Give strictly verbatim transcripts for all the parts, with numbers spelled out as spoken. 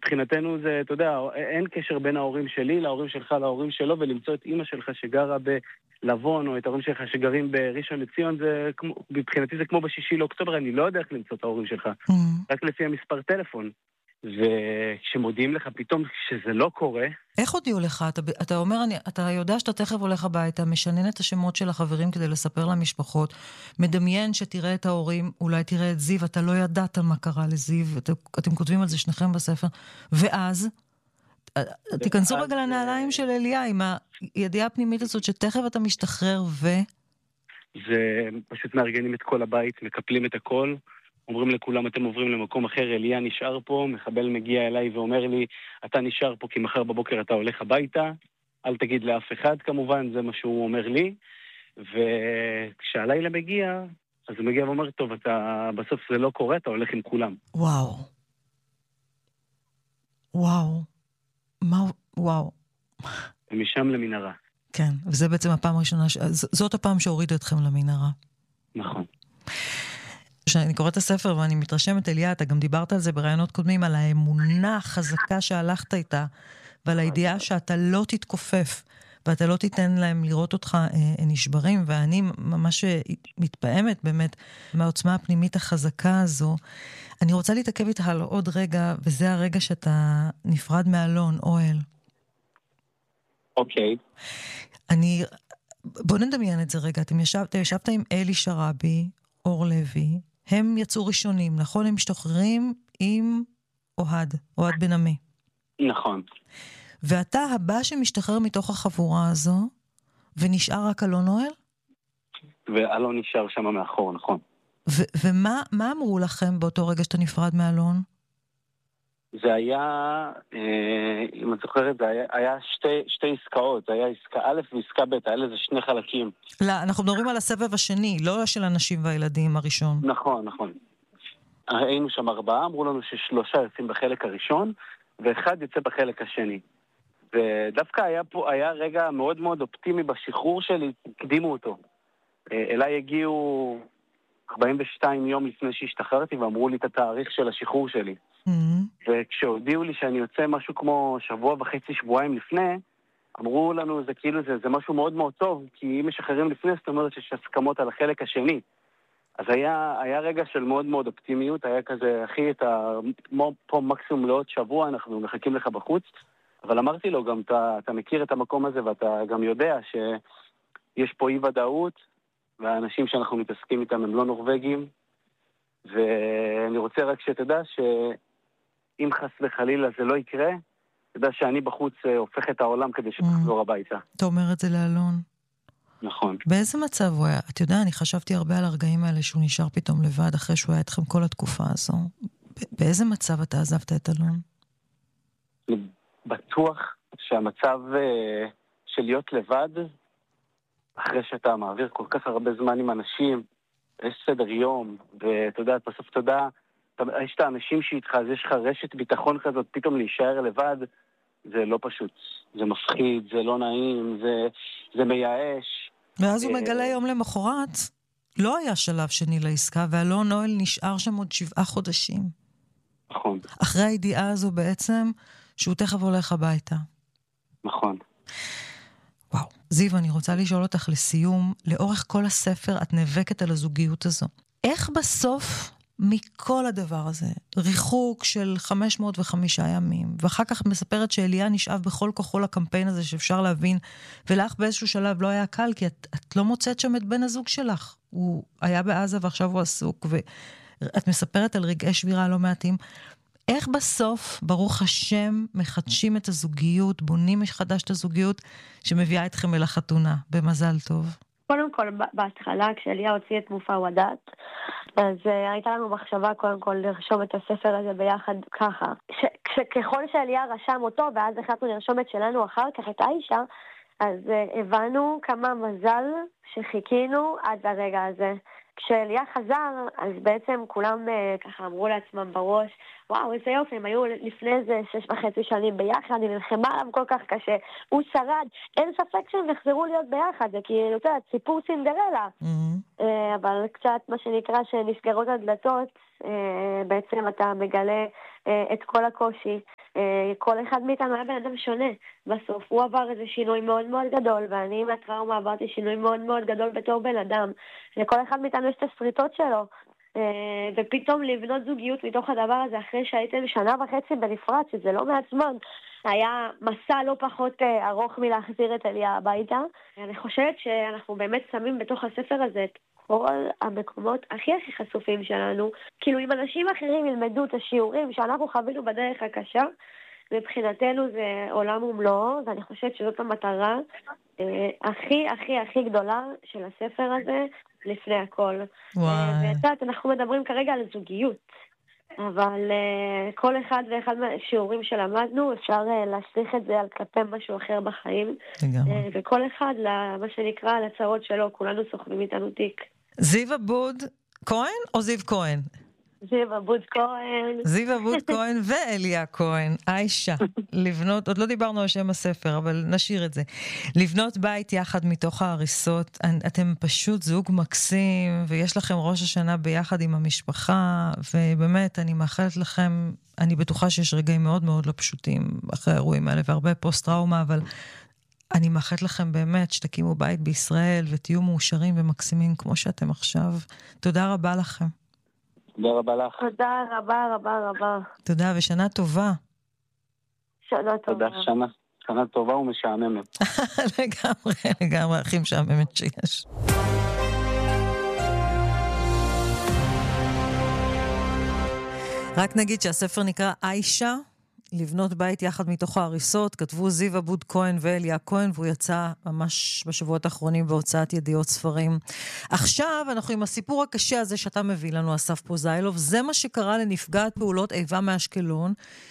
מבחינתנו זה, אתה יודע, אין קשר בין ההורים שלי להורים שלך להורים שלו, ולמצוא את אמא שלך שגרה בלבון, או את ההורים שלך שגרים בראשון לציון, זה כמו, מבחינתי זה כמו בשישי לאוקטובר, אני לא יודע איך למצוא את ההורים שלך, Mm. רק לפי המספר טלפון. וכשמודיעים לך פתאום שזה לא קורה... איך הודיעו לך? אתה, אתה אומר, אני, אתה יודע שאתה תכף הולך הביתה, משנן את השמות של החברים כדי לספר למשפחות, מדמיין שתראה את ההורים, אולי תראה את זיו, אתה לא ידעת מה קרה לזיו, את, אתם כותבים על זה שניכם בספר, ואז, תיכנסו רגע לנעליים של אליה, עם הידיעה הפנימית הזאת שתכף אתה משתחרר ו... זה פשוט מארגנים את כל הבית, מקפלים את הכל, אומרים לכולם, אתם עוברים למקום אחר, אליה נשאר פה, מחבל מגיע אליי ואומר לי, אתה נשאר פה כי מחר בבוקר אתה הולך הביתה, אל תגיד לאף אחד כמובן, זה מה שהוא אומר לי, וכשהלילה מגיע, אז הוא מגיע ואומר, טוב, אתה, בסוף זה לא קורה, אתה הולך עם כולם. וואו. וואו. מה, וואו. ומשם למנהרה. כן, וזה בעצם הפעם הראשונה, ש... זאת הפעם שהורידו אתכם למנהרה. נכון. כשאני קוראת את הספר ואני מתרשמת, אליה, אתה גם דיברת על זה ברעיונות קודמים, על האמונה החזקה שהלכת איתה, ועל הידיעה שאתה לא תתכופף, ואתה לא תיתן להם לראות אותך אה, נשברים, ואני ממש מתפעמת באמת מהעוצמה הפנימית החזקה הזו. אני רוצה להתעכב איתך על עוד רגע, וזה הרגע שאתה נפרד מאלון, אוהל. אוקיי. אני, בוא נדמיין את זה רגע, אתם ישבת, ישבת עם אלי שרבי, אור לוי, הם יצאו ראשונים, נכון? הם משתחררים עם אוהד, אוהד בן עמי. נכון. ואתה הבא שמשתחרר מתוך החבורה הזו, ונשאר רק אלון אוהל? ואלון נשאר שם מאחור, נכון. ו- ומה מה אמרו לכם באותו רגע שאתה נפרד מאלון? זה היה, אה, אם את זוכרת, זה היה, היה שתי, שתי עסקאות, זה היה עסקה א' ועסקה ב', היה לזה שני חלקים. לא, אנחנו מדברים על הסבב השני, לא של הנשים והילדים הראשון. נכון, נכון. היינו שם ארבעה, אמרו לנו ששלושה יוצאים בחלק הראשון, ואחד יוצא בחלק השני. ודווקא היה פה, היה רגע מאוד מאוד אופטימי בשחרור שלי, הקדימו אותו. אליי הגיעו ארבעים ושתיים יום לפני שהשתחררתי, ואמרו לי את התאריך של השחרור שלי. Mm-hmm. וכשהודיעו לי שאני יוצא משהו כמו שבוע וחצי, שבועיים לפני, אמרו לנו, זה כאילו, זה, זה משהו מאוד מאוד טוב, כי אם משחררים לפני, זאת אומרת שיש הסכמות על החלק השני. אז היה, היה רגע של מאוד מאוד אופטימיות, היה כזה, אחי, אתה פה מקסימום לעוד שבוע, אנחנו מחכים לך בחוץ, אבל אמרתי לו גם, אתה, אתה מכיר את המקום הזה, ואתה גם יודע שיש פה אי ודאות, והאנשים שאנחנו מתעסקים איתם הם לא נורווגים, ואני רוצה רק שתדע שאם חס וחלילה זה לא יקרה, תדע שאני בחוץ הופך את העולם כדי שתחזור הביתה. אתה אומר את זה לאלון. נכון. באיזה מצב הוא היה? אתה יודע, אני חשבתי הרבה על הרגעים האלה שהוא נשאר פתאום לבד אחרי שהוא היה אתכם כל התקופה הזו. באיזה מצב אתה עזבת את אלון? אני בטוח שהמצב של להיות לבד, אחרי שאתה מעביר כל כך הרבה זמן עם אנשים, יש סדר יום, ואתה יודע, בסוף אתה יודע, יש את האנשים שאיתך, אז יש לך רשת ביטחון כזאת, פתאום להישאר לבד, זה לא פשוט. זה מפחיד, זה לא נעים, זה, זה מייאש. ואז הוא מגלה יום למחרת, לא היה שלב שני לעסקה, ואלון אוהל נשאר שם עוד שבעה חודשים. נכון. אחרי הידיעה הזו בעצם, שהוא תכף הולך הביתה. נכון. וואו. זיו, אני רוצה לשאול אותך לסיום, לאורך כל הספר את נאבקת על הזוגיות הזו. איך בסוף מכל הדבר הזה, ריחוק של חמש מאות וחמישה ימים, ואחר כך מספרת שאליה נשאב בכל כוחו לקמפיין הזה שאפשר להבין, ולך באיזשהו שלב לא היה קל, כי את, את לא מוצאת שם את בן הזוג שלך. הוא היה בעזה ועכשיו הוא עסוק, ואת מספרת על רגעי שבירה לא מעטים. איך בסוף, ברוך השם, מחדשים את הזוגיות, בונים מחדש את הזוגיות, שמביאה אתכם אל החתונה, במזל טוב? קודם כל, בהתחלה, כשאליה הוציא את מופע ודעת, אז uh, הייתה לנו מחשבה קודם כל לרשום את הספר הזה ביחד ככה. ככל שאליה רשם אותו, ואז החלטנו לרשום את שלנו אחר כך, את האישה, אז uh, הבנו כמה מזל שחיכינו עד לרגע הזה. כשאליה חזר, אז בעצם כולם uh, ככה אמרו לעצמם בראש, וואו, איזה יופי, הם היו לפני איזה שש וחצי שנים ביחד, היא נלחמה עליו כל כך קשה, הוא שרד, אין ספק שהם יחזרו להיות ביחד, זה כאילו, אתה יודע, סיפור סינדרלה. Mm-hmm. Uh, אבל קצת מה שנקרא שנסגרות הדלתות, uh, בעצם אתה מגלה uh, את כל הקושי, כל אחד מאיתנו היה בן אדם שונה. בסוף הוא עבר איזה שינוי מאוד מאוד גדול, ואני עם הטראומה עברתי שינוי מאוד מאוד גדול בתור בן אדם. לכל אחד מאיתנו יש את הסריטות שלו. ופתאום לבנות זוגיות מתוך הדבר הזה אחרי שהייתם שנה וחצי בנפרד, שזה לא מעט זמן, היה מסע לא פחות ארוך מלהחזיר את אליה הביתה. אני חושבת שאנחנו באמת שמים בתוך הספר הזה את כל המקומות הכי הכי חשופים שלנו. כאילו אם אנשים אחרים ילמדו את השיעורים שאנחנו חווינו בדרך הקשה, מבחינתנו זה עולם ומלואו, ואני חושבת שזאת המטרה אה, הכי הכי הכי גדולה של הספר הזה לפני הכל. ואת אנחנו מדברים כרגע על זוגיות, אבל uh, כל אחד ואחד מהשיעורים שלמדנו אפשר uh, להשליך את זה על כלפי משהו אחר בחיים, uh, וכל אחד למה שנקרא על הצרות שלו, כולנו סוחבים איתנו תיק. זיו אבוד כהן או זיו כהן? זיו אבוד כהן. זיו אבוד כהן ואליה כהן, איישה, לבנות, עוד לא דיברנו על שם הספר, אבל נשאיר את זה. לבנות בית יחד מתוך ההריסות, אתם פשוט זוג מקסים, ויש לכם ראש השנה ביחד עם המשפחה, ובאמת אני מאחלת לכם, אני בטוחה שיש רגעים מאוד מאוד לא פשוטים אחרי האירועים האלה, והרבה פוסט-טראומה, אבל אני מאחלת לכם באמת שתקימו בית בישראל, ותהיו מאושרים ומקסימים כמו שאתם עכשיו. תודה רבה לכם. תודה רבה לך. תודה רבה רבה רבה. תודה, ושנה טובה. שנה טובה. תודה, שנה. שנה טובה ומשעממת. לגמרי, לגמרי, הכי משעממת שיש. רק נגיד שהספר נקרא איישה, לבנות בית יחד מתוך ההריסות, כתבו זיו אבוד כהן ואליה כהן, והוא יצא ממש בשבועות האחרונים בהוצאת ידיעות ספרים. עכשיו אנחנו עם הסיפור הקשה הזה שאתה מביא לנו, אסף פוזיילוב, זה מה שקרה לנפגעת פעולות איבה מאשקלון,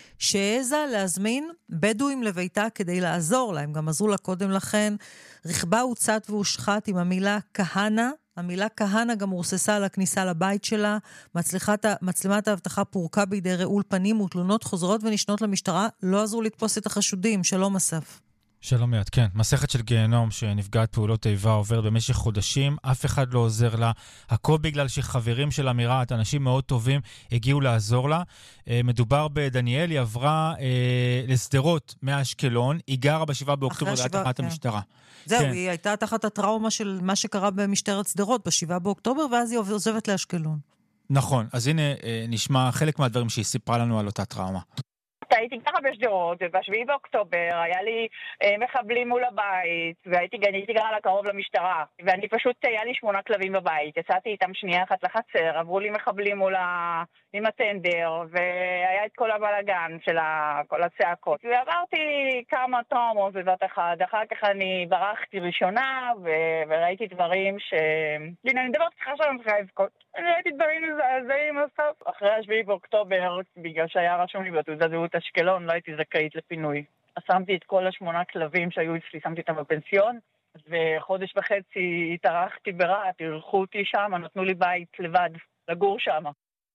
שהעזה להזמין בדואים לביתה כדי לעזור להם, גם עזרו לה קודם לכן, רכבה הוצאת והושחת עם המילה כהנה, המילה כהנה גם הורססה על הכניסה לבית שלה, מצלחת, מצלמת האבטחה פורקה בידי רעול פנים ותלונות חוזרות ונשנות למשטרה, לא עזרו לתפוס את החשודים. שלום אסף. שלום יד, כן. מסכת של גיהנום שנפגעת פעולות איבה עוברת במשך חודשים, אף אחד לא עוזר לה, הכל בגלל שחברים של אמירת, אנשים מאוד טובים, הגיעו לעזור לה. מדובר בדניאל, היא עברה אה, לסדרות מאשקלון, היא גרה בשבעה באוקטובר ליד תחנת כן. המשטרה. זהו, כן. היא הייתה תחת הטראומה של מה שקרה במשטרת סדרות בשבעה באוקטובר, ואז היא עוזבת לאשקלון. נכון, אז הנה אה, נשמע חלק מהדברים שהיא סיפרה לנו על אותה טראומה. הייתי ככה בשדרות, ובשביעי באוקטובר היה לי אה, מחבלים מול הבית, והייתי גרה לה קרוב למשטרה, ואני פשוט, היה לי שמונה כלבים בבית, יצאתי איתם שנייה אחת לחצר, עברו לי מחבלים מול ה... עם הטנדר, והיה את כל הבלגן של ה... כל הצעקות. ועברתי כמה טראומות בבת אחד, אחר כך אני ברחתי ראשונה, ו... וראיתי דברים ש... הנה, אני מדברת ככה שאני צריכה לבכות. אני ראיתי דברים מזעזעים בסוף. אחרי השביעי באוקטובר, בגלל שהיה רשום לי בתעודת זהות אשקלון, לא הייתי זכאית לפינוי. אז שמתי את כל השמונה כלבים שהיו אצלי, שמתי אותם בפנסיון, וחודש וחצי התארחתי ברעת, אירחו אותי שם, נתנו לי בית לבד, לגור שם.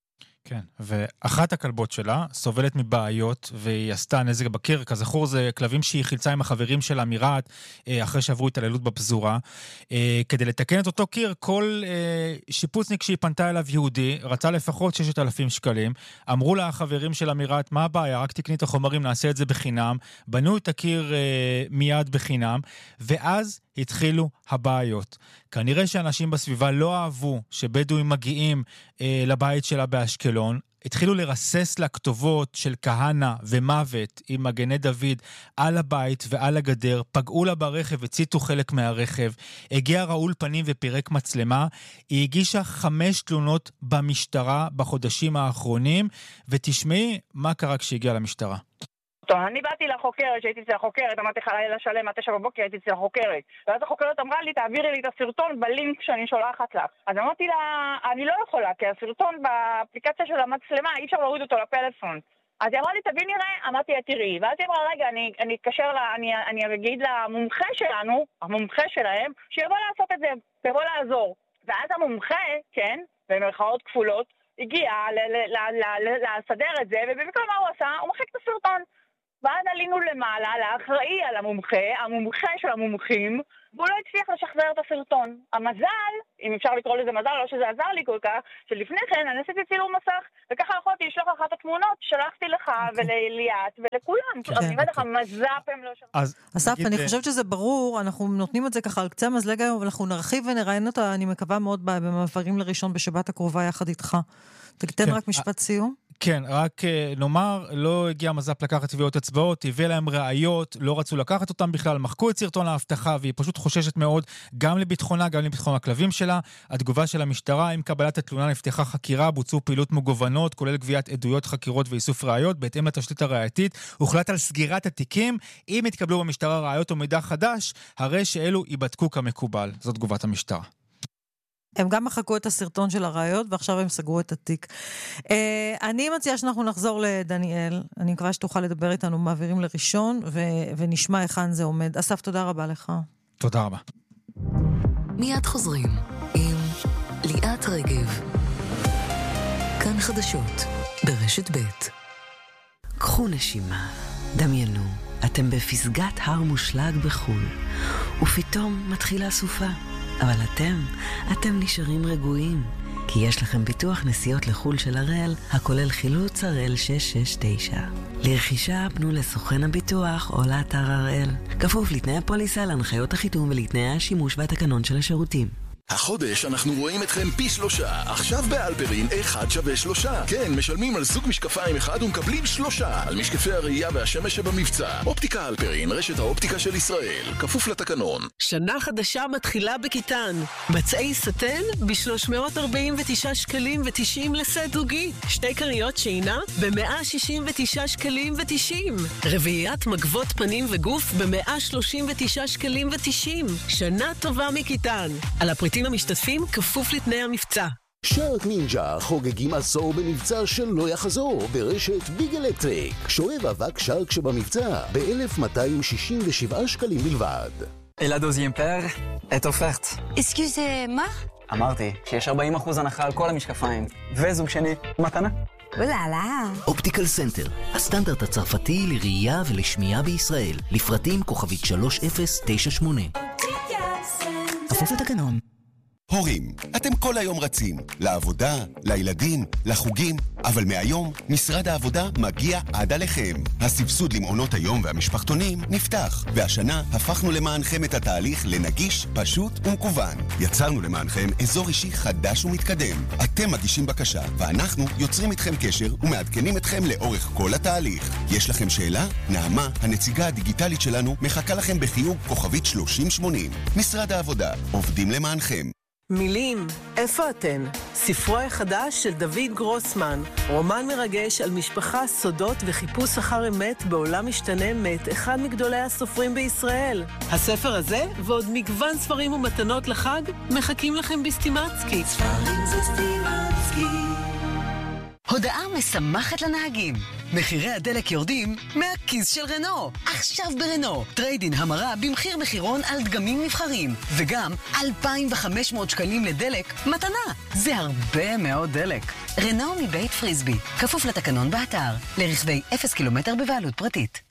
כן, ואחת הכלבות שלה סובלת מבעיות, והיא עשתה נזק בקיר. כזכור, זה כלבים שהיא חילצה עם החברים שלה מרעת, אחרי שעברו התעללות בפזורה. כדי לתקן את אותו קיר, כל שיפוצניק שהיא פנתה אליו יהודי, רצה לפחות ששת אלפים שקלים. אמרו לה החברים שלה מרעת, מה הבעיה? רק תקני את החומרים, נעשה את זה בחינם. בנו את הקיר מיד בחינם, ואז התחילו הבעיות. כנראה שאנשים בסביבה לא אהבו שבדואים מגיעים אה, לבית שלה באשקלון, התחילו לרסס לה כתובות של כהנה ומוות עם מגני דוד על הבית ועל הגדר, פגעו לה ברכב, הציתו חלק מהרכב, הגיע רעול פנים ופירק מצלמה, היא הגישה חמש תלונות במשטרה בחודשים האחרונים, ותשמעי מה קרה כשהגיעה למשטרה. טוב, אני באתי לחוקרת, שהייתי אצל החוקרת, אמרתי לך לילה שלם, התשע בבוקר הייתי אצל החוקרת. ואז החוקרת אמרה לי, תעבירי לי את הסרטון בלינק שאני שולחת לך. אז אמרתי לה, אני לא יכולה, כי הסרטון באפליקציה של המצלמה, אי אפשר להוריד אותו לפלאפון. אז היא אמרה לי, תביא נראה, אמרתי, תראי. ואז היא אמרה, רגע, אני, אני אתקשר לה, אני, אני אגיד למומחה שלנו, המומחה שלהם, שיבוא לעשות את זה, שיבוא לעזור. ואז המומחה, כן, במרכאות כפולות, הגיע לסדר את זה, ובמקום מה הוא עשה? הוא מחק את הסרטון. ואז עלינו למעלה, לאחראי על המומחה, המומחה של המומחים, והוא לא הצליח לשחזר את הסרטון. המזל, אם אפשר לקרוא לזה מזל, לא שזה עזר לי כל כך, שלפני כן אני עשיתי צילום מסך, וככה יכולתי לשלוח לך את התמונות, שלחתי לך ולליאת ולכולם. אז אני אומרת לך, מז"פ הם לא שם. אסף, אני חושבת שזה ברור, אנחנו נותנים את זה ככה על קצה המזלג היום, ואנחנו נרחיב ונראיין אותה, אני מקווה מאוד במעברים לראשון בשבת הקרובה יחד איתך. תתן רק משפט סיום. כן, רק נאמר, לא הגיע מז"פ לקחת טביעות אצבעות, הביא להם ראיות, לא רצו לקחת אותם בכלל, מחקו את סרטון ההבטחה, והיא פשוט חוששת מאוד גם לביטחונה, גם לביטחון הכלבים שלה. התגובה של המשטרה, עם קבלת התלונה נפתחה חקירה, בוצעו פעילות מגוונות, כולל גביית עדויות, חקירות ואיסוף ראיות, בהתאם לתשתית הראייתית, הוחלט על סגירת התיקים. אם יתקבלו במשטרה ראיות או מידע חדש, הרי שאלו ייבדקו כמקובל. זאת תגובת המשטרה. הם גם מחקו את הסרטון של הראיות, ועכשיו הם סגרו את התיק. אני מציעה שאנחנו נחזור לדניאל. אני מקווה שתוכל לדבר איתנו, מעבירים לראשון, ונשמע היכן זה עומד. אסף, תודה רבה לך. תודה רבה. מיד חוזרים עם ליאת רגב. כאן חדשות, ברשת ב'. קחו נשימה, דמיינו, אתם בפסגת הר מושלג בחול, ופתאום מתחילה סופה. אבל אתם, אתם נשארים רגועים, כי יש לכם ביטוח נסיעות לחול של הראל, הכולל חילוץ הראל שש שש תשע. לרכישה פנו לסוכן הביטוח או לאתר הראל. כפוף לתנאי הפוליסה, להנחיות החיתום ולתנאי השימוש והתקנון של השירותים. החודש אנחנו רואים אתכם פי שלושה. עכשיו באלפרין אחד שווה שלושה. כן, משלמים על זוג משקפיים אחד ומקבלים שלושה. על משקפי הראייה והשמש שבמבצע. אופטיקה אלפרין, רשת האופטיקה של ישראל. כפוף לתקנון. שנה חדשה מתחילה בכיתן. מצעי סטן ב-שלוש מאות ארבעים ותשעה שקלים ותשעים לסט זוגי. שתי קריות שינה ב-מאה שישים ותשעה שקלים ותשעים. רביעיית מגבות פנים וגוף ב-מאה שלושים ותשעה שקלים ותשעים. שנה טובה מכיתן. על הפריטים המשתתפים כפוף לתנאי המבצע. שרק נינג'ה חוגגים עשור במבצע שלא יחזור ברשת ביג אלקטריק. שואב אבק שרק שבמבצע ב-אלף מאתיים שישים ושבעה שקלים בלבד. Et la deuxième paire est offerte. Excusez-moi? אמרתי שיש ארבעים אחוז הנחה על כל המשקפיים. וזוג שני, מתנה. אוללה. אופטיקל סנטר, הסטנדרט הצרפתי לראייה ולשמיעה בישראל. לפרטים כוכבית שלוש אפס תשע שמונה. כפוף לתקנון. הורים, אתם כל היום רצים, לעבודה, לילדים, לחוגים, אבל מהיום משרד העבודה מגיע עד עליכם. הסבסוד למעונות היום והמשפחתונים נפתח, והשנה הפכנו למענכם את התהליך לנגיש, פשוט ומקוון. יצרנו למענכם אזור אישי חדש ומתקדם. אתם מגישים בקשה, ואנחנו יוצרים איתכם קשר ומעדכנים אתכם לאורך כל התהליך. יש לכם שאלה? נעמה, הנציגה הדיגיטלית שלנו, מחכה לכם בחיוג כוכבית שלושים שמונים. משרד העבודה, עובדים למענכם. מילים, איפה אתן? ספרו החדש של דוד גרוסמן, רומן מרגש על משפחה, סודות וחיפוש אחר אמת בעולם משתנה מאת אחד מגדולי הסופרים בישראל. הספר הזה ועוד מגוון ספרים ומתנות לחג מחכים לכם בסטימצקי. ספרים זה סטימצקי. הודעה משמחת לנהגים. מחירי הדלק יורדים מהכיס של רנו. עכשיו ברנו. טריידין המרה במחיר מחירון על דגמים נבחרים. וגם אלפיים וחמש מאות שקלים לדלק מתנה. זה הרבה מאוד דלק. רנו מבית פריסבי. כפוף לתקנון באתר. לרכבי אפס קילומטר בבעלות פרטית.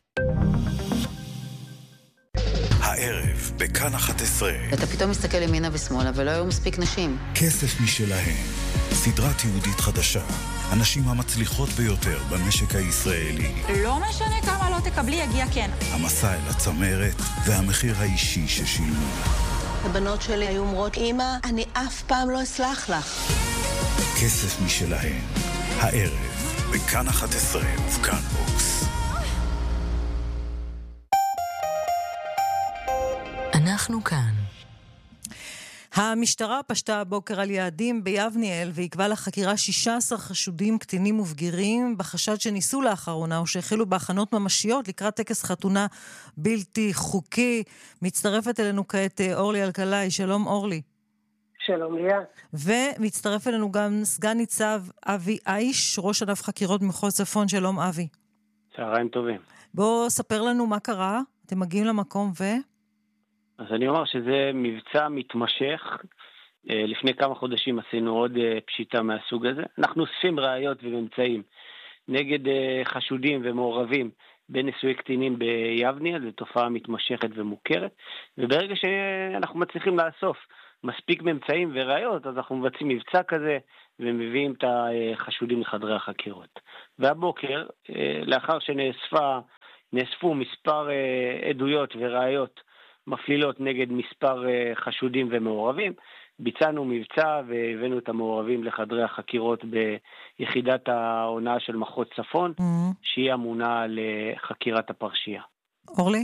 הערב בכאן אחת עשרה. אתה פתאום מסתכל ימינה ושמאלה ולא היו מספיק נשים. כסף משלהם. סדרה תיעודית חדשה. הנשים המצליחות ביותר במשק הישראלי. לא משנה כמה לא תקבלי, יגיע כן. המסע אל הצמרת והמחיר האישי ששילמו. הבנות שלי היו אומרות, אמא, אני אף פעם לא אסלח לך. כסף משלהם. הערב בכאן אחת עשרה ובכאן בוקס. אנחנו כאן. המשטרה פשטה הבוקר על יעדים ביבניאל ועקבה לחקירה שישה עשר חשודים קטינים ובגירים בחשד שניסו לאחרונה או שהחלו בהכנות ממשיות לקראת טקס חתונה בלתי חוקי. מצטרפת אלינו כעת אורלי אלקלעי. שלום אורלי. שלום ליה. ומצטרף אלינו גם סגן ניצב אבי איש, ראש ענף חקירות מחוז צפון. שלום אבי. צהריים טובים. בוא ספר לנו מה קרה. אתם מגיעים למקום ו... אז אני אומר שזה מבצע מתמשך. לפני כמה חודשים עשינו עוד פשיטה מהסוג הזה. אנחנו אוספים ראיות וממצאים נגד חשודים ומעורבים בנישואי קטינים ביבניה, זו תופעה מתמשכת ומוכרת, וברגע שאנחנו מצליחים לאסוף מספיק ממצאים וראיות, אז אנחנו מבצעים מבצע כזה, ומביאים את החשודים לחדרי החקירות. והבוקר, לאחר שנאספה, נאספו מספר עדויות וראיות מפלילות נגד מספר חשודים ומעורבים, ביצענו מבצע והבאנו את המעורבים לחדרי החקירות ביחידת ההונאה של מחוז צפון, mm-hmm. שהיא אמונה לחקירת הפרשייה. אורלי?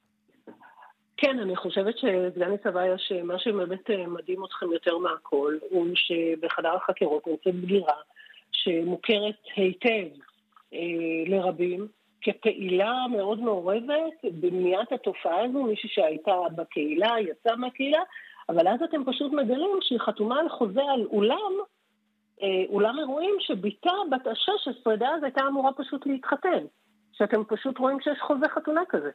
כן, אני חושבת שסגן ניצב איה, שמה שבאמת מדהים אתכם יותר מהכל, הוא שבחדר החקירות נמצאת בגירה שמוכרת היטב אה, לרבים, כפעילה מאוד מעורבת במניעת התופעה הזו, מישהי שהייתה בקהילה, יצאה מהקהילה, אבל אז אתם פשוט מגלים שהיא חתומה על חוזה על אולם, אה, אולם אירועים שביתה בת ה-שש עשרה דאז הייתה אמורה פשוט להתחתן, שאתם פשוט רואים שיש חוזה חתונה כזה.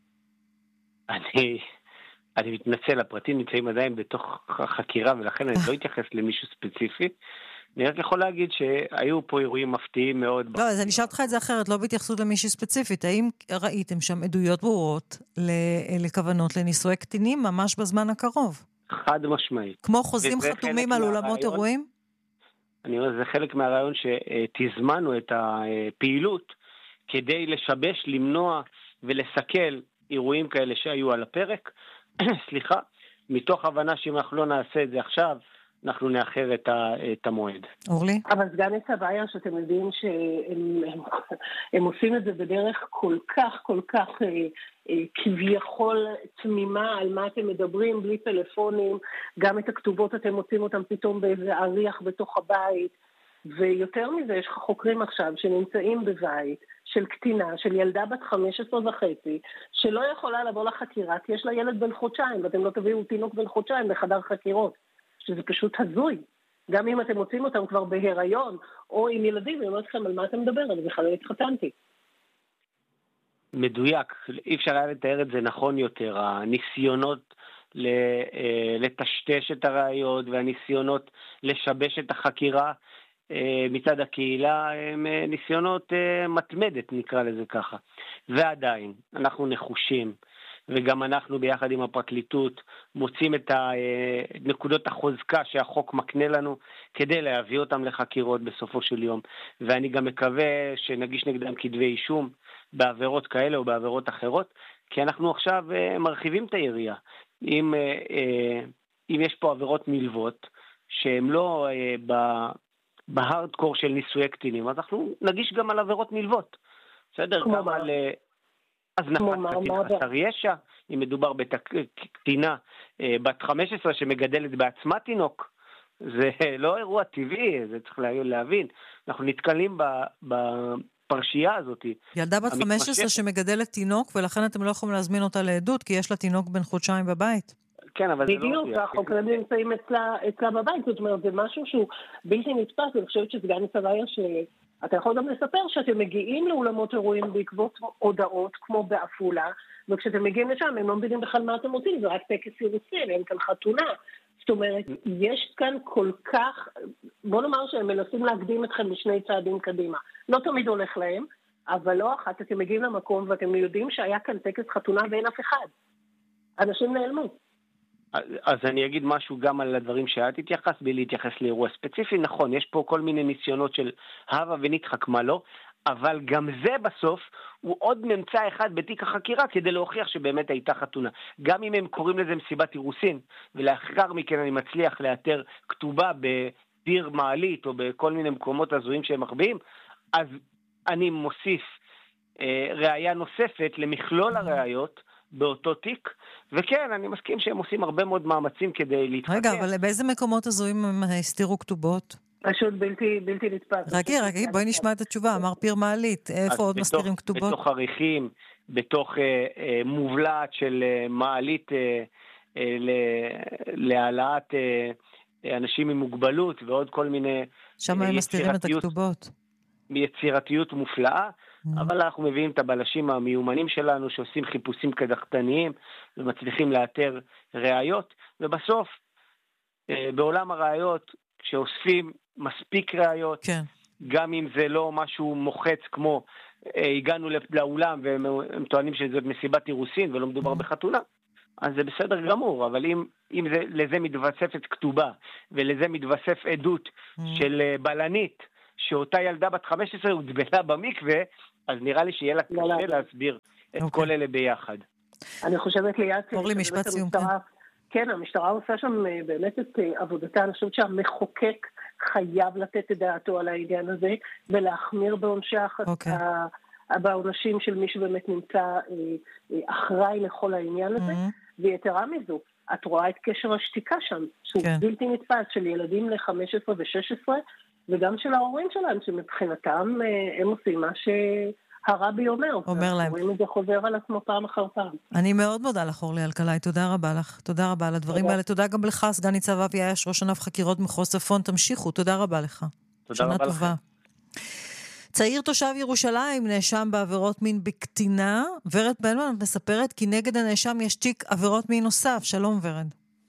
אני, אני מתנצל, הפרטים נמצאים עדיין בתוך חקירה, ולכן אני לא אתייחס למישהו ספציפי. אני רק יכול להגיד שהיו פה אירועים מפתיעים מאוד. לא, אז אני אשאל אותך את זה אחרת, לא בהתייחסות למישהו ספציפית. האם ראיתם שם עדויות ברורות לכוונות לנישואי קטינים ממש בזמן הקרוב? חד משמעית. כמו חוזים חתומים על אולמות אירועים? אני אומר, זה חלק מהרעיון שתזמנו את הפעילות כדי לשבש, למנוע ולסכל אירועים כאלה שהיו על הפרק. סליחה, מתוך הבנה שאם אנחנו לא נעשה את זה עכשיו, אנחנו נאחר את, ה, את המועד. אורלי? אבל סגן ניצב איה, שאתם יודעים שהם הם, הם עושים את זה בדרך כל כך, כל כך אה, אה, כביכול תמימה על מה אתם מדברים, בלי טלפונים, גם את הכתובות אתם מוצאים אותם פתאום באיזה אריח בתוך הבית, ויותר מזה יש חוקרים עכשיו שנמצאים בבית של קטינה, של ילדה בת חמש עשרה וחצי, שלא יכולה לבוא לחקירה, כי יש לה ילד בן חודשיים, ואתם לא תביאו תינוק בן חודשיים לחדר חקירות. שזה פשוט הזוי. גם אם אתם מוצאים אותם כבר בהיריון, או עם ילדים, אני אומרת לכם על מה אתם מדבר, אני בכלל לא התחתנתי. מדויק, אי אפשר היה לתאר את זה נכון יותר, הניסיונות לטשטש את הראיות, והניסיונות לשבש את החקירה מצד הקהילה, הם ניסיונות מתמדת, נקרא לזה ככה. ועדיין, אנחנו נחושים, וגם אנחנו ביחד עם הפרקליטות מוצאים את נקודות החוזקה שהחוק מקנה לנו כדי להביא אותם לחקירות בסופו של יום. ואני גם מקווה שנגיש נגדם כתבי אישום בעבירות כאלה או בעבירות אחרות, כי אנחנו עכשיו מרחיבים את היריעה. אם, אם יש פה עבירות מלוות שהן לא בהארדקור של נישואי קטינים, אז אנחנו נגיש גם על עבירות מלוות. בסדר? גם על הזנחת קטין חסר ישע, אם מדובר בקטינה בת חמש עשרה שמגדלת בעצמה תינוק, זה לא אירוע טבעי, זה צריך להבין. אנחנו נתקלים בפרשייה הזאת. ילדה בת חמש עשרה שמגדלת תינוק, ולכן אתם לא יכולים להזמין אותה לעדות, כי יש לה תינוק בן חודשיים בבית. כן, אבל זה לא... בדיוק, החוקרים נמצאים אצלה בבית, זאת אומרת, זה משהו שהוא בלתי נתפס, אני חושבת שסגן ניצב איה ש... אתה יכול גם לספר שאתם מגיעים לאולמות אירועים בעקבות הודעות כמו באפולה, וכשאתם מגיעים לשם הם לא מבינים בכלל מה אתם עושים, זה רק טקס אירוסין, אין כאן חתונה. זאת אומרת, יש כאן כל כך, בוא נאמר שהם מנסים להקדים אתכם בשני צעדים קדימה. לא תמיד הולך להם, אבל לא אחת, אתם מגיעים למקום ואתם יודעים שהיה כאן טקס חתונה ואין אף אחד. אנשים נעלמו. אז אני אגיד משהו גם על הדברים שאת התייחס, בלי להתייחס לאירוע ספציפי. נכון, יש פה כל מיני ניסיונות של הווה ונתחק מה לא, אבל גם זה בסוף הוא עוד ממצא אחד בתיק החקירה כדי להוכיח שבאמת הייתה חתונה. גם אם הם קוראים לזה מסיבת אירוסין, ולאחר מכן אני מצליח לאתר כתובה בדיר מעלית או בכל מיני מקומות הזויים שהם מחביאים, אז אני מוסיף אה, ראיה נוספת למכלול הראיות באותו תיק, וכן, אני מסכים שהם עושים הרבה מאוד מאמצים כדי להתחתן. רגע, אבל באיזה מקומות הזויים הם הסתירו כתובות? פשוט בלתי, בלתי נתפס. רגע, רגע, בואי נשמע את התשובה, אמר פיר מעלית, איפה עוד מסתירים כתובות? בתוך עריכים, בתוך אה, אה, מובלעת של אה, מעלית אה, אה, להעלאת אה, אנשים עם מוגבלות, ועוד כל מיני... שם הם מסתירים את הכתובות. מיצירתיות מופלאה, אבל אנחנו מביאים את הבלשים המיומנים שלנו שעושים חיפושים קדחתניים ומצליחים לאתר ראיות, ובסוף בעולם הראיות כשאוספים מספיק ראיות, כן. גם אם זה לא משהו מוחץ כמו הגענו לאולם והם טוענים שזה מסיבת אירוסין ולא מדובר בחתונה, אז זה בסדר גמור, אבל אם, אם זה, לזה מתווספת כתובה, ולזה מתווסף עדות של בלנית, שאותה ילדה בת חמש עשרה הודבלה במקווה, אז נראה לי שיהיה לה קשה להסביר את okay. כל אלה ביחד. אני חושבת ליד... אורלי, משפט סיום. המשטרה, כן, המשטרה עושה שם באמת את עבודתה, אני חושבת שהמחוקק חייב לתת את דעתו על העניין הזה, ולהחמיר בעונשי okay. בעונשים של מי שבאמת נמצא אחראי לכל העניין הזה, mm-hmm. ויתרה מזו, את רואה את קשר השתיקה שם, שהוא כן. בלתי נתפס של ילדים ל-חמש עשרה ו-שש עשרה, וגם של ההורים שלהם, שמבחינתם הם עושים מה שהרבי אומר. אומר להם. רואים את זה חוזר על עצמו פעם אחר פעם. אני מאוד מודה לך, אורלי אלקלעי, תודה רבה לך. תודה רבה על הדברים האלה. תודה גם לך, סגן ניצב אבי עייש, ראש ענף חקירות מחוז צפון. תמשיכו, תודה רבה לך. תודה רבה לך. צעיר תושב ירושלים נאשם בעבירות מין בקטינה. ורד בלמן מספרת כי נגד הנאשם יש תיק עבירות מין נוסף. שלום ורד.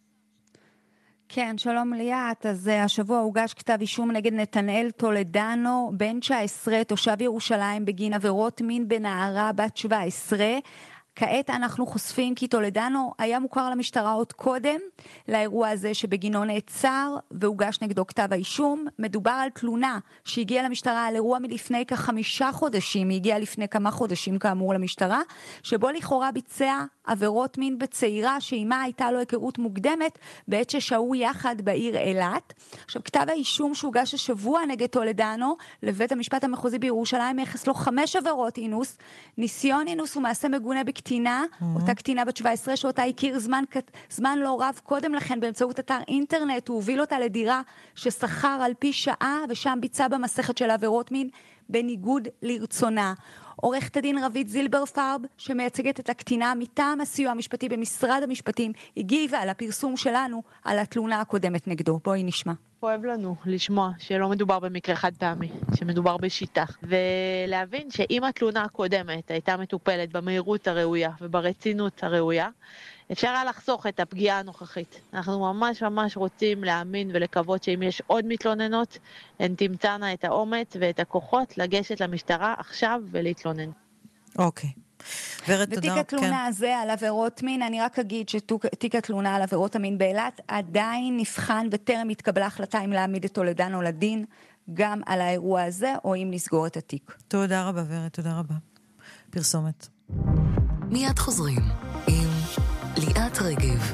כן, שלום ליאת. אז השבוע הוגש כתב אישום נגד נתנאל טולדנו, בן תשע עשרה, תושב ירושלים, בגין עבירות מין בנערה בת שבע עשרה. כעת אנחנו חושפים כי טולדנו היה מוכר למשטרה עוד קודם לאירוע הזה שבגינו נעצר והוגש נגדו כתב האישום. מדובר על תלונה שהגיעה למשטרה על אירוע מלפני כחמישה חודשים, היא הגיעה לפני כמה חודשים כאמור למשטרה, שבו לכאורה ביצע עבירות מין בצעירה שעימה הייתה לו היכרות מוקדמת בעת ששהו יחד בעיר אילת. עכשיו, כתב האישום שהוגש השבוע נגד טולדנו לבית המשפט המחוזי בירושלים מייחס לו חמש עבירות אינוס, ניסיון אינוס ומעשה מגונה בקטינה, mm-hmm. אותה קטינה בת שבע עשרה שאותה הכיר זמן, זמן לא רב קודם לכן באמצעות אתר אינטרנט, הוא הוביל אותה לדירה ששכר על פי שעה ושם ביצע במסכת של עבירות מין בניגוד לרצונה. עורכת הדין רבית זילבר פרב, שמייצגת את הקטינה מטעם הסיוע המשפטי במשרד המשפטים, הגיבה על הפרסום שלנו על התלונה הקודמת נגדו. בואי נשמע. כואב לנו לשמוע שלא מדובר במקרה חד פעמי, שמדובר בשיטה, ולהבין שאם התלונה הקודמת הייתה מטופלת במהירות הראויה וברצינות הראויה, אפשר היה לחסוך את הפגיעה הנוכחית. אנחנו ממש ממש רוצים להאמין ולקוות שאם יש עוד מתלוננות, הן תמצאנה את האומץ ואת הכוחות לגשת למשטרה עכשיו ולהתלונן. אוקיי. ורד, תודה. ותיק התלונה כן. הזה על עבירות מין, אני רק אגיד שתיק התלונה על עבירות המין באילת עדיין נבחן וטרם התקבלה החלטה אם להעמיד את טולדנו לדין, גם על האירוע הזה, או אם לסגור את התיק. תודה רבה, ורד, תודה רבה. פרסומת. מיד חוזרים עם ליאת רגב.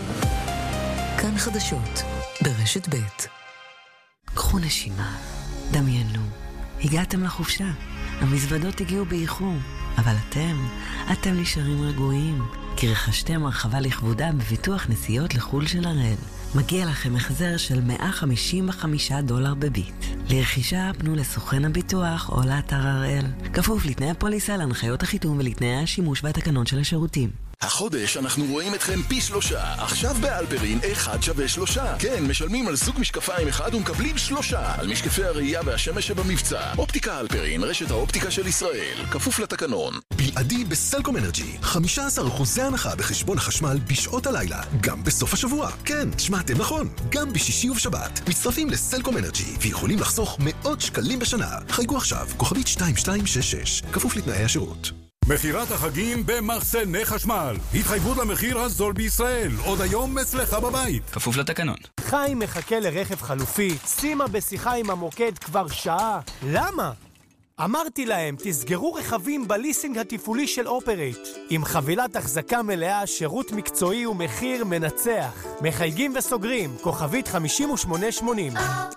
כאן חדשות ברשת ב'. קחו נשימה, דמיינו, הגעתם לחופשה, המזוודות הגיעו באיחור, אבל אתם, אתם נשארים רגועים, כי רכשתם הרחבה לכבודה בביטוח נסיעות לחול של הראל. מגיע לכם החזר של מאה חמישים וחמישה דולר בביט. לרכישה פנו לסוכן הביטוח או לאתר הראל. כפוף לתנאי הפוליסה, להנחיות החיתום ולתנאי השימוש והתקנון של השירותים. החודש אנחנו רואים אתכם פי שלושה. עכשיו באלפרין אחד שווה שלושה. כן, משלמים על זוג משקפיים אחד ומקבלים שלושה על משקפי הראייה והשמש שבמבצע. אופטיקה אלפרין, רשת האופטיקה של ישראל, כפוף לתקנון. בלעדי בסלקום אנרג'י, חמישה עשר אחוז הנחה בחשבון החשמל בשעות הלילה, גם בסוף השבוע. כן, שמעתם נכון, גם בשישי ובשבת. מצטרפים לסלקום אנרג'י ויכולים לחסוך מאות שקלים בשנה. חייגו עכשיו, כוכבית שתיים שתיים שש שש, כפוף לתנאי השירות. מחירת החגים במחסני חשמל. התחייבות למחיר הזול בישראל. עוד היום אצלך בבית. כפוף לתקנון. חיים מחכה לרכב חלופי. שימה בשיחה עם המוקד כבר שעה. למה? אמרתי להם, תסגרו רכבים בליסינג התפעולי של אופרייט. עם חבילת החזקה מלאה, שירות מקצועי ומחיר מנצח. מחייגים וסוגרים. כוכבית חמישים ושמונה שמונים.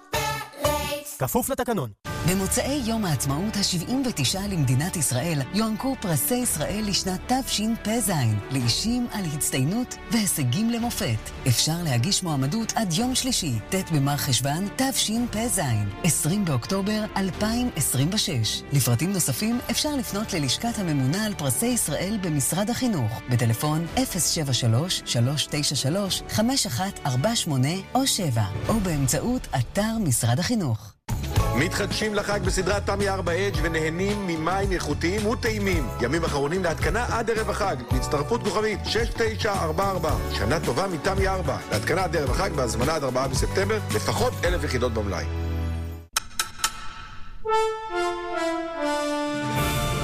כפוף לתקנון. במוצאי יום העצמאות ה-שבעים ותשע למדינת ישראל יוענקו פרסי ישראל לשנת תשפ"ז לאישים על הצטיינות והישגים למופת. אפשר להגיש מועמדות עד יום שלישי, ט' במר חשוון תשפ"ז, עשרים באוקטובר אלפיים עשרים ושש. לפרטים נוספים אפשר לפנות ללשכת הממונה על פרסי ישראל במשרד החינוך בטלפון אפס שבע שלוש שלוש תשע שלוש חמש אחת ארבע שמונה או שבע או באמצעות אתר משרד החינוך. מתחדשים לחג בסדרת תמי ארבע אדג' ונהנים ממים איכותיים וטעימים. ימים אחרונים להתקנה עד ערב החג. להצטרפות כוכבית שש תשע ארבע ארבע. שנה טובה מתמי ארבע. להתקנה עד ערב החג בהזמנה עד ארבעה בספטמבר. לפחות אלף יחידות במלאי.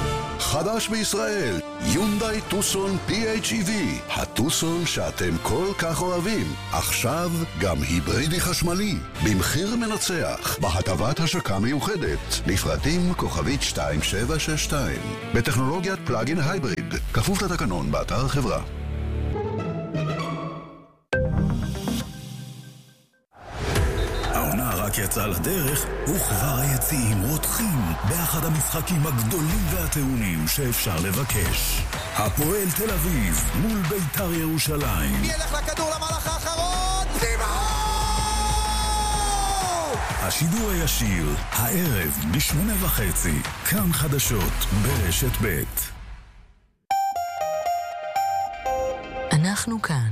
החדש בישראל, יונדאי טוסון פי אייץ' אי וי, הטוסון שאתם כל כך אוהבים, עכשיו גם היברידי חשמלי, במחיר מנצח, בהטבת השקה מיוחדת, לפרטים כוכבית שתיים שבע שש שתיים, בטכנולוגיית פלאגין הייבריד, כפוף לתקנון באתר החברה. העונה רק יצאה לדרך, וכבר היציעים רותחים באחד המשחקים הגדולים והטעונים שאפשר לבקש. הפועל תל אביב מול בית"ר ירושלים. מי ילך לכדור למהלך האחרון? דימאו! השידור הישיר, הערב בשמונה וחצי, כאן חדשות ברשת ב'. אנחנו כאן.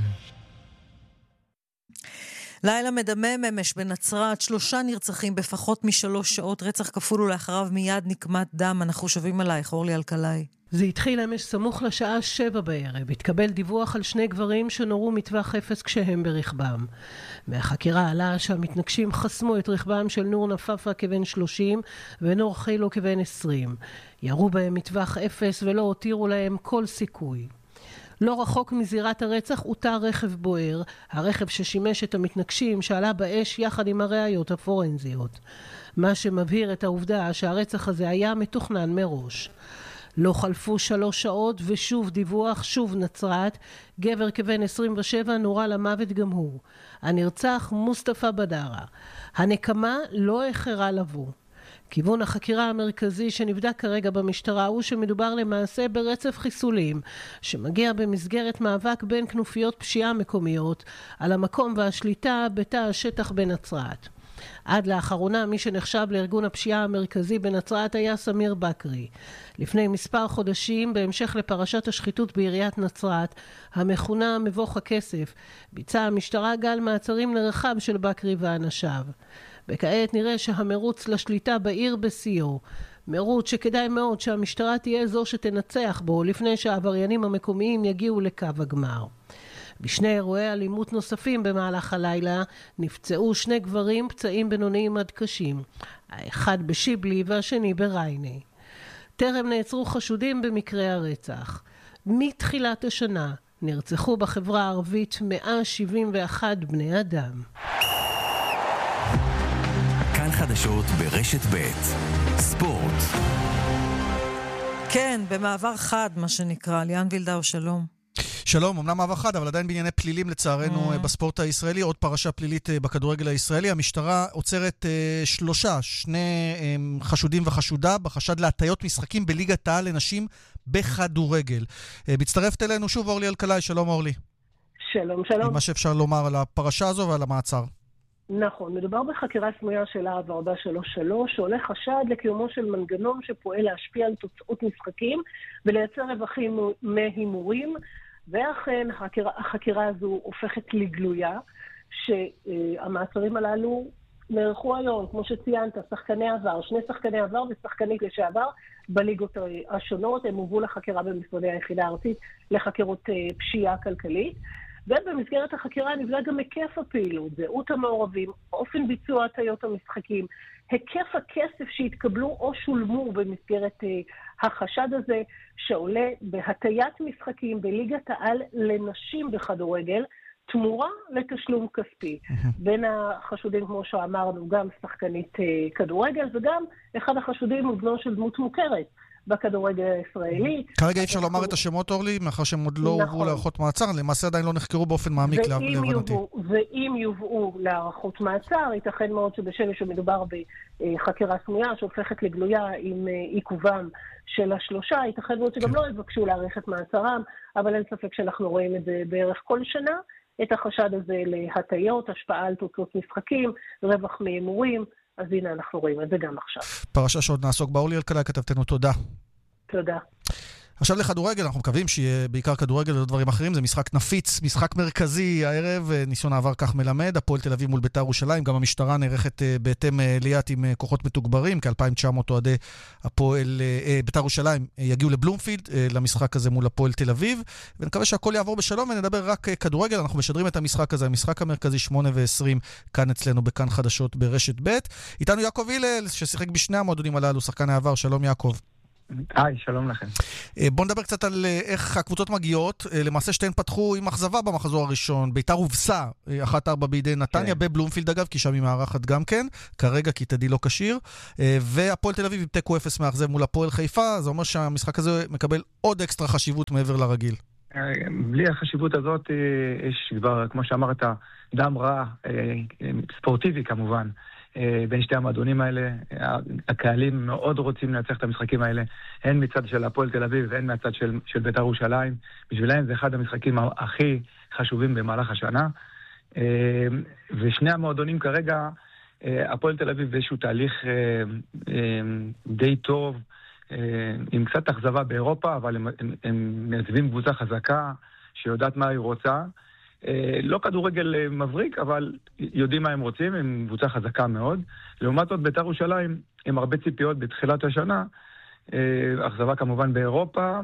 לילה מדמם אמש בנצרת, שלושה נרצחים בפחות משלוש שעות, רצח כפול ולאחריו מיד נקמת דם. אנחנו שווים עלייך, אורלי אלקלעי. זה התחיל אמש סמוך לשעה שבע בערב. התקבל דיווח על שני גברים שנורו מטווח אפס כשהם ברכבם. מהחקירה עלה שהמתנגשים חסמו את רכבם של נור נפאפה כבן שלושים ונור חילו כבן עשרים. ירו בהם מטווח אפס ולא הותירו להם כל סיכוי. לא רחוק מזירת הרצח הותר רכב בוער, הרכב ששימש את המתנגשים שעלה באש יחד עם הראיות הפורנזיות. מה שמבהיר את העובדה שהרצח הזה היה מתוכנן מראש. לא חלפו שלוש שעות ושוב דיווח, שוב נצרת, גבר כבן עשרים ושבע נורה למוות גם הוא. הנרצח מוסטפא בדרה. הנקמה לא איחרה לבוא. כיוון החקירה המרכזי שנבדק כרגע במשטרה הוא שמדובר למעשה ברצף חיסולים שמגיע במסגרת מאבק בין כנופיות פשיעה מקומיות על המקום והשליטה בתא השטח בנצרת. עד לאחרונה מי שנחשב לארגון הפשיעה המרכזי בנצרת היה סמיר בקרי. לפני מספר חודשים, בהמשך לפרשת השחיתות בעיריית נצרת, המכונה מבוך הכסף, ביצעה המשטרה גל מעצרים נרחב של בקרי ואנשיו. וכעת נראה שהמרוץ לשליטה בעיר בסיו, מרוץ שכדאי מאוד שהמשטרה תהיה זו שתנצח בו לפני שהעבריינים המקומיים יגיעו לקו הגמר. בשני אירועי אלימות נוספים במהלך הלילה נפצעו שני גברים פצעים בינוניים עד קשים, האחד בשיבלי והשני בריינה. טרם נעצרו חשודים במקרה הרצח. מתחילת השנה נרצחו בחברה הערבית מאה שבעים ואחד בני אדם. כאן חדשות ברשת ב' ספורט. כן, במעבר חד מה שנקרא. ליאן וילדאו, שלום. שלום, אמנם מעבר חד, אבל עדיין בענייני פלילים לצערנו mm. בספורט הישראלי. עוד פרשה פלילית בכדורגל הישראלי. המשטרה עוצרת uh, שלושה, שני um, חשודים וחשודה בחשד להטיות משחקים בליגת העל לנשים בכדורגל. Uh, מצטרפת אלינו שוב אורלי אלקלעי. שלום אורלי. שלום, שלום. מה שאפשר לומר על הפרשה הזו ועל המעצר. נכון, מדובר בחקירה סמויה של להב ארבע שלוש שלוש, שעולה חשד לקיומו של מנגנון שפועל להשפיע על תוצאות משחקים ולייצר רווחים מהימורים, ואכן החקירה, החקירה הזו הופכת לגלויה, שהמעצרים הללו נערכו היום, כמו שציינת, שחקני עבר, שני שחקני עבר ושחקנית לשעבר בליגות השונות, הם הובאו לחקירה במשרדי היחידה הארצית לחקירות פשיעה כלכלית, ובמסגרת החקירה נבדק גם היקף הפעילות, זהות המעורבים, אופן ביצוע הטיות המשחקים, היקף הכסף שהתקבלו או שולמו במסגרת uh, החשד הזה, שעולה בהטיית משחקים בליגת העל לנשים בכדורגל, תמורה לתשלום כספי. בין החשודים, כמו שאמרנו, גם שחקנית uh, כדורגל, וגם אחד החשודים הוא בנו של דמות מוכרת בכדורגל הישראלי. כרגע אי אפשר לומר את השמות, אורלי, מאחר שהם עוד לא הובאו להערכות מעצר, למעשה עדיין לא נחקרו באופן מעמיק להבנתי. ואם יובאו להערכות מעצר, ייתכן מאוד שבשל שמדובר בחקירה סמויה שהופכת לגלויה עם עיכובם של השלושה, ייתכן מאוד שגם לא יבקשו להאריך את מעצרם, אבל אין ספק שאנחנו רואים את זה בערך כל שנה, את החשד הזה להטיות, השפעה על תוצאות משחקים, רווח מהימורים, אז הנה אנחנו רואים את זה גם עכשיו. פרשה שעוד נעסוק בה. אורלי אלקלעי, כתבתנו, תודה. תודה. עכשיו לכדורגל, אנחנו מקווים שיהיה בעיקר כדורגל ולא דברים אחרים, זה משחק נפיץ, משחק מרכזי הערב, ניסיון העבר כך מלמד, הפועל תל אביב מול בית"ר ירושלים, גם המשטרה נערכת בהתאם ליאת עם כוחות מתוגברים, כ-אלפיים ותשע מאות אוהדי הפועל, בית"ר ירושלים יגיעו לבלומפילד, למשחק הזה מול הפועל תל אביב, ונקווה שהכל יעבור בשלום ונדבר רק כדורגל, אנחנו משדרים את המשחק הזה, המשחק המרכזי שמונה ועשרים, כאן אצלנו בכאן חדשות ברשת ב'. איתנו יעקב הלל, ששיחק בשני המועדונים הללו, שחקן העבר. שלום יעקב. היי, שלום לכם. בואו נדבר קצת על איך הקבוצות מגיעות. למעשה שתיהן פתחו עם אכזבה במחזור הראשון. ביתר הובסה אחת ארבע בידי נתניה, בבלומפילד אגב, כי שם היא מארחת גם כן, כרגע כי תדי לא כשיר. והפועל תל אביב עם תיקו אפס מאכזב מול הפועל חיפה, זה אומר שהמשחק הזה מקבל עוד אקסטרה חשיבות מעבר לרגיל. בלי החשיבות הזאת, יש כבר, כמו שאמרת, דם רע, ספורטיבי כמובן. בין שתי המועדונים האלה, הקהלים מאוד רוצים לנצח את המשחקים האלה, הן מצד של הפועל תל אביב והן מהצד של, של בית"ר ירושלים. בשבילם זה אחד המשחקים הכי חשובים במהלך השנה. ושני המועדונים כרגע, הפועל תל אביב באיזשהו תהליך די טוב, עם קצת אכזבה באירופה, אבל הם, הם, הם מייצבים קבוצה חזקה שיודעת מה היא רוצה. לא כדורגל מבריק, אבל יודעים מה הם רוצים, הם קבוצה חזקה מאוד. לעומת זאת, בית"ר ירושלים, עם הרבה ציפיות בתחילת השנה, אכזבה כמובן באירופה,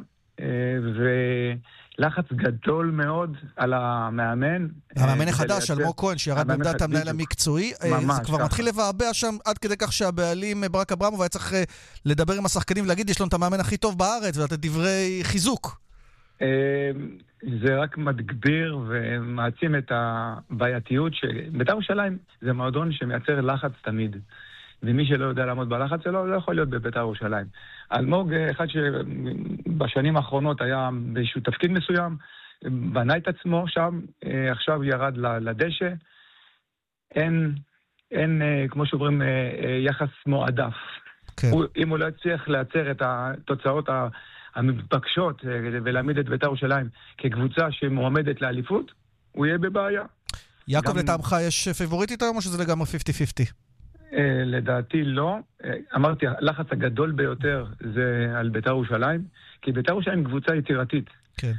ולחץ גדול מאוד על המאמן. המאמן החדש, אלמוג כהן, שירד בעמדת המנהל המקצועי, זה כבר מתחיל לבעבע שם, עד כדי כך שהבעלים ברק אברמוב היה צריך לדבר עם השחקנים ולהגיד, יש לנו את המאמן הכי טוב בארץ, ולתת דברי חיזוק. זה רק מדגביר ומעצים את הבעייתיות שבית"ר ירושלים זה מועדון שמייצר לחץ תמיד, ומי שלא יודע לעמוד בלחץ שלו לא יכול להיות בבית"ר ירושלים. אלמוג, אחד שבשנים האחרונות היה באיזשהו תפקיד מסוים, בנה את עצמו שם, עכשיו ירד לדשא, אין, אין כמו שאומרים, יחס מועדף. כן. הוא, אם הוא לא יצליח לייצר את התוצאות ה... המתבקשות ולהעמיד את בית"ר ירושלים כקבוצה שמועמדת לאליפות, הוא יהיה בבעיה. יעקב, לטעמך יש פיבוריטית היום או שזה לגמרי חמישים חמישים? לדעתי לא. אמרתי, הלחץ הגדול ביותר זה על בית"ר ירושלים, כי בית"ר ירושלים קבוצה יצירתית. כן.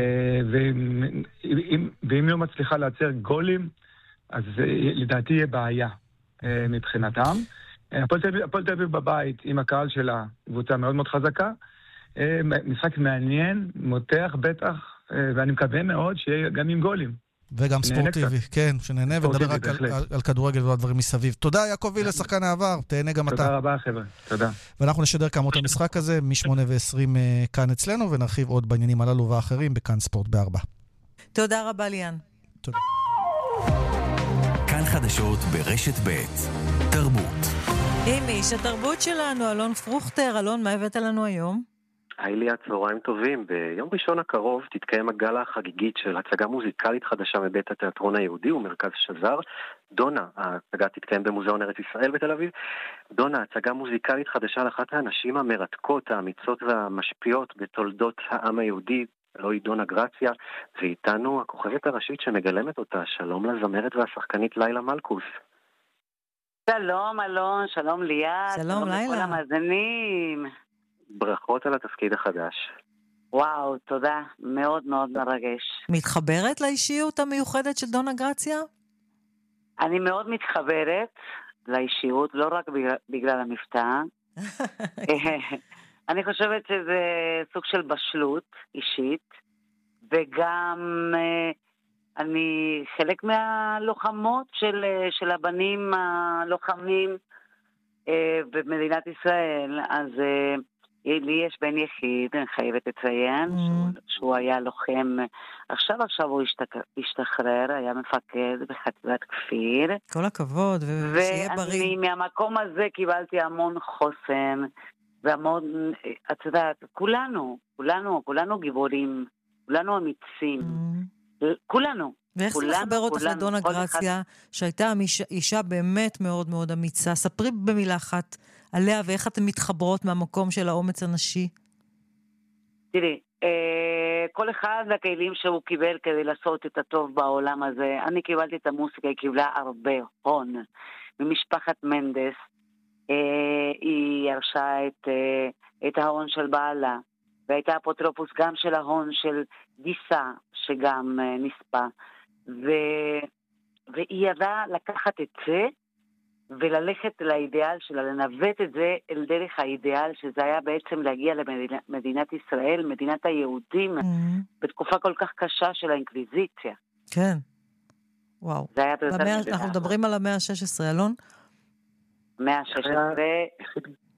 ואם לא מצליחה לייצר גולים, אז לדעתי יהיה בעיה מבחינתם. הפועל תל אביב בבית עם הקהל שלה, קבוצה מאוד מאוד חזקה, משחק מעניין, מותח בטח, ואני מקווה מאוד שיהיה גם עם גולים. וגם ספורטיבי, כן, שנהנה ונדבר רק על כדורגל והדברים מסביב. תודה יעקב וילה, שחקן העבר, תהנה גם אתה. תודה רבה חבר'ה, תודה. ואנחנו נשדר כאמות המשחק הזה מ-שמונה ועשרים כאן אצלנו, ונרחיב עוד בעניינים הללו ואחרים בכאן ספורט בארבע. תודה רבה ליאן. תודה. כאן חדשות ברשת ב' תרבות. עם איש התרבות שלנו, אלון פרוכטר. אלון, מה הבאת לנו היום? היי לי, צהריים טובים. ביום ראשון הקרוב תתקיים הגלה החגיגית של הצגה מוזיקלית חדשה מבית התיאטרון היהודי ומרכז שזר. דונה, ההצגה תתקיים במוזיאון ארץ ישראל בתל אביב. דונה, הצגה מוזיקלית חדשה לאחת האנשים המרתקות, האמיצות והמשפיעות בתולדות העם היהודי, אלוהי דונה גרציה, ואיתנו הכוכבת הראשית שמגלמת אותה. שלום לזמרת והשחקנית לילה מלכוס. שלום אלון, שלום ליאת. שלום, שלום לילה. לכל המאזינים. ברכות על התפקיד החדש. וואו, תודה. מאוד מאוד מרגש. מתחברת לאישיות המיוחדת של דונה גרציה? אני מאוד מתחברת לאישיות, לא רק בגלל, בגלל המבטא. אני חושבת שזה סוג של בשלות אישית, וגם אני חלק מהלוחמות של, של הבנים הלוחמים במדינת ישראל, אז לי יש בן יחיד, אני חייבת לציין, mm. שהוא, שהוא היה לוחם, עכשיו עכשיו הוא השתחרר, היה מפקד בחטיבת כפיר. כל הכבוד, ושיהיה בריא. ואני מהמקום הזה קיבלתי המון חוסן, והמון, את יודעת, כולנו, כולנו, כולנו גיבורים, כולנו אמיצים, mm. כולנו. ואיך זה מחבר אותך לדונה גרציה, שהייתה אישה באמת מאוד מאוד אמיצה? ספרי במילה אחת עליה, ואיך אתן מתחברות מהמקום של האומץ הנשי? תראי, כל אחד והכלים שהוא קיבל כדי לעשות את הטוב בעולם הזה. אני קיבלתי את המוסיקה, היא קיבלה הרבה הון ממשפחת מנדס. היא ירשה את, את ההון של בעלה, והייתה אפוטרופוס גם של ההון של גיסה, שגם נספה. ו... והיא ידעה לקחת את זה, וללכת לאידיאל שלה, לנווט את זה אל דרך האידיאל, שזה היה בעצם להגיע למדינת ישראל, מדינת היהודים, mm-hmm. בתקופה כל כך קשה של האינקוויזיציה. כן. וואו. זה היה במאה, אנחנו מדברים על המאה ה-שש עשרה, אלון? מאה ה-שש עשרה,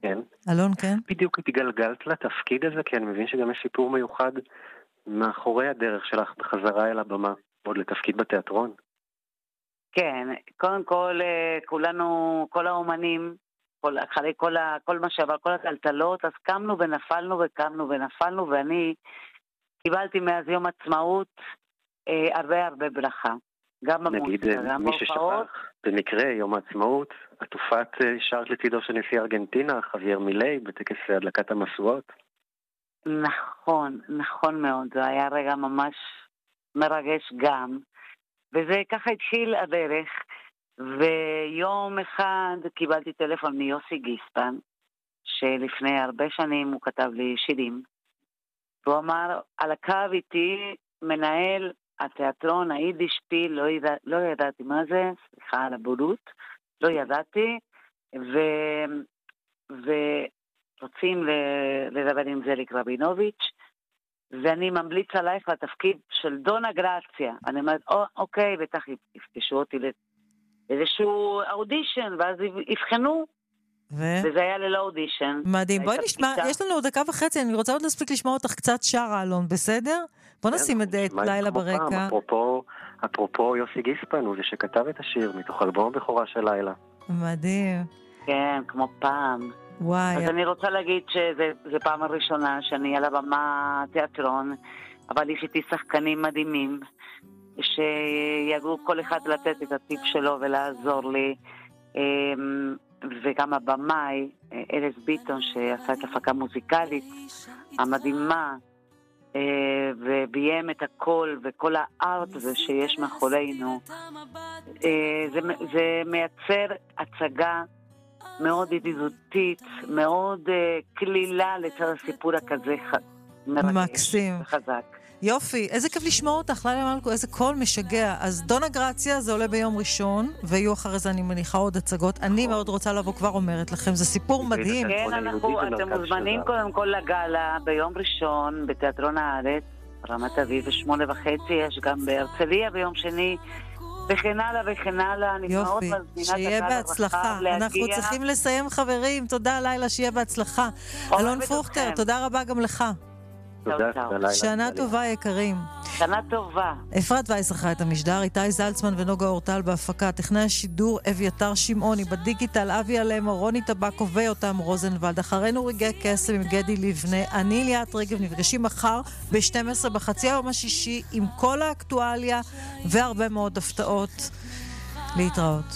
כן. אלון, כן? בדיוק התגלגלת לתפקיד הזה, כי אני מבין שגם יש סיפור מיוחד מאחורי הדרך שלך בחזרה אל הבמה, עוד לתפקיד בתיאטרון. כן, קודם כל, כולנו, כל האומנים, כל, אחרי כל, ה, כל מה שעבר, כל הטלטלות, אז קמנו ונפלנו וקמנו ונפלנו, ואני קיבלתי מאז יום עצמאות אה, הרבה הרבה ברכה. גם במוזיקה, גם בהופעות. נגיד, מי ששכח, במקרה יום העצמאות, את הופעת שרת לצידו של נשיא ארגנטינה, חווייר מילי, בטקס הדלקת המשואות. נכון, נכון מאוד. זה היה רגע ממש מרגש גם. וזה ככה התחיל הדרך. ויום אחד קיבלתי טלפון מיוסי גיספן, שלפני הרבה שנים הוא כתב לי שירים. והוא אמר, על הקו איתי מנהל התיאטרון, היידיש פיל, לא, ידע, לא ידעתי מה זה, סליחה על הבורות, לא ידעתי, ו, ורוצים לדבר עם זליק רבינוביץ', ואני ממליץ עלייך לתפקיד של דונה גרציה. אני אומרת, או, אוקיי, בטח יפגשו אותי לאיזשהו אודישן, ואז יבחנו, ו... וזה היה ללא אודישן. מדהים, בואי נשמע, יש לנו עוד דקה וחצי, אני רוצה עוד להספיק לשמוע אותך קצת שרה, אלון, בסדר? בוא נשים את זה לילה ברקע. אפרופו, אפרופו יוסי גיספן, הוא זה שכתב את השיר מתוך אלבום הבכורה של לילה. מדהים. כן, כמו פעם. וואי. אז אני רוצה להגיד שזה פעם הראשונה שאני על הבמה תיאטרון, אבל יש איתי שחקנים מדהימים, שיגעו כל אחד לתת את הטיפ שלו ולעזור לי, וגם הבמאי, אלס ביטון, שעשה את הפקה מוזיקלית המדהימה, וביים את הכל, וכל הארט הזה שיש מאחורינו. זה, זה מייצר הצגה מאוד ידידותית, מאוד כלילה לצד הסיפור הכזה מרגש. מקסים. וחזק. יופי, איזה כיף לשמוע אותך, לילה מלכו, איזה קול משגע. אז דונה גרציה זה עולה ביום ראשון, ויהיו אחרי זה אני מניחה עוד הצגות. אני מאוד רוצה לבוא, כבר אומרת לכם, זה סיפור מדהים. כן, אנחנו, אתם מוזמנים קודם כל לגלה ביום ראשון בתיאטרון הארץ, רמת אביב ושמונה וחצי, יש גם בהרצליה ביום שני, וכן הלאה וכן הלאה. יופי, שיהיה בהצלחה. אנחנו צריכים לסיים, חברים. תודה לילה, שיהיה בהצלחה. אלון פרוכטר, תודה רבה גם לך. שנה טובה יקרים. שנה טובה. אפרת וייס אחראי את המשדר, איתי זלצמן ונוגה אורטל בהפקה, טכנאי השידור אביתר שמעוני, בדיגיטל אבי אלמו, רוני טבקו ויותם רוזנבלד. אחרינו רגעי קסם עם גדי לבנה. אני ליאת רגב, נפגשים מחר ב-שתים עשרה בחצי היום השישי עם כל האקטואליה והרבה מאוד הפתעות. להתראות.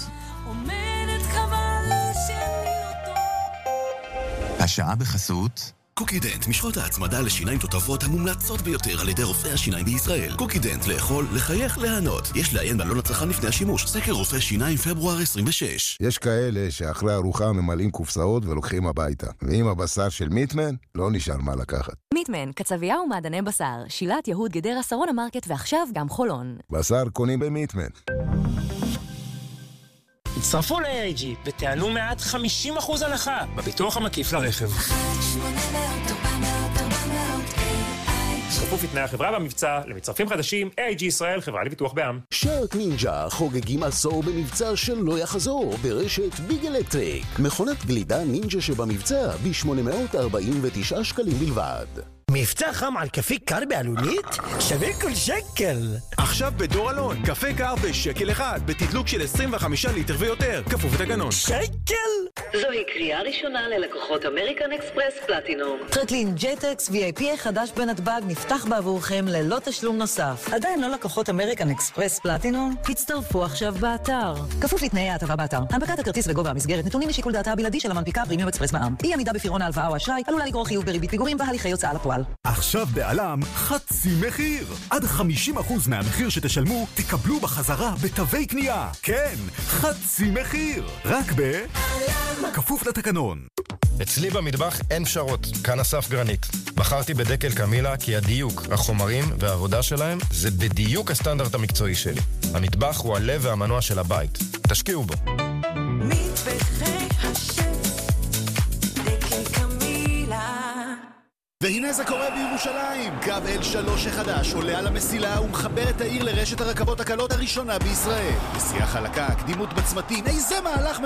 השעה בחסות קוקידנט, משחות ההצמדה לשיניים תותבות המומלצות ביותר על ידי רופאי השיניים בישראל. קוקידנט, לאכול, לחייך, להנות. יש לעיין בעלון הצרכן לפני השימוש. סקר רופא שיניים פברואר עשרים ושש. יש כאלה שאחרי ארוחה ממלאים קופסאות ולוקחים הביתה. ועם הבשר של מיטמן, לא נשאר מה לקחת. מיטמן, קצבייה ומעדני בשר. שילת יהוד גדרה שרון המרקט ועכשיו גם חולון. בשר קונים במיטמן. הצטרפו ל-איי איי ג'י ותענו מעט חמישים אחוז הנחה בביטוח המקיף לרכב. כפוף לתנאי החברה במבצע, למצטרפים חדשים, איי איי ג'י ישראל, חברה לביטוח בע"מ. שרק נינג'ה חוגגים עשור במבצע שלא יחזור ברשת ביג אלקטריק. מכונת גלידה נינג'ה שבמבצע ב-שמונה מאות ארבעים ותשעה שקלים בלבד. מבצע חם על קפה קר בעלונית? שווה כל שקל. עכשיו בדור אלון, קפה קר בשקל אחד, בתדלוק של עשרים וחמישה ליטר ויותר, כפוף לתקנון. שקל! זוהי קריאה ראשונה ללקוחות אמריקן אקספרס פלטינום. טרקלין ג'טקס וי איי פי החדש בנתב"ג נפתח בעבורכם ללא תשלום נוסף. עדיין לא לקוחות אמריקן אקספרס פלטינום? הצטרפו עכשיו באתר. כפוף לתנאי ההטבה באתר. הנפקת הכרטיס וגובה המסגרת נתונים לשיקול דעתה הבלעדי של המנפיקה פרימיום אקספרס בע"מ. אי עמידה בפירעון ההלוואה או אשראי עלולה לגרור חיוב בריבית פיגורים והליכי הוצאה לפועל. עכשיו בעלם חצי מחיר. עד חמישים אחוז מהמחיר שתשלמו תקבלו בחזרה בתווי קנייה. כן, חצי מחיר. רק ב... כפוף לתקנון. אצלי במטבח אין פשרות, כאן אסף גרנית. בחרתי בדקל קמילה כי הדיוק, החומרים והעבודה שלהם זה בדיוק הסטנדרט המקצועי שלי. המטבח הוא הלב והמנוע של הבית. תשקיעו בו. מטבחי השף, דקל קמילה. והנה זה קורה בירושלים. קו אל שלוש החדש עולה על המסילה ומחבר את העיר לרשת הרכבות הקלות הראשונה בישראל. נסיעה חלקה, קדימות בצמתים, איזה מהלך